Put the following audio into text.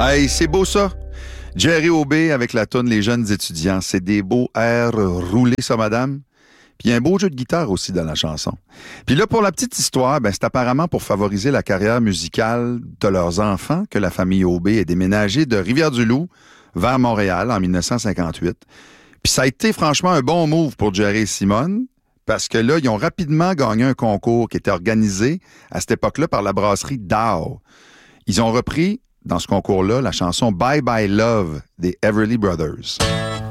Hey, c'est beau ça. Jerry Aubé avec la toune Les jeunes étudiants. C'est des beaux airs roulés, ça, madame. Puis il y a un beau jeu de guitare aussi dans la chanson. Puis là, pour la petite histoire, c'est apparemment pour favoriser la carrière musicale de leurs enfants que la famille Aubé est déménagée de Rivière-du-Loup vers Montréal en 1958. Puis ça a été franchement un bon move pour Jerry et Simone, parce que là, ils ont rapidement gagné un concours qui était organisé à cette époque-là par la brasserie Dow. Ils ont repris, dans ce concours-là, la chanson Bye Bye Love des Everly Brothers.